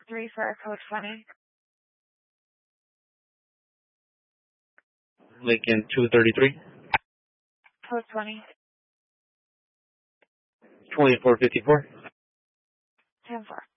3 for code 20. Lincoln 233. Code 20. 2454. 10-4.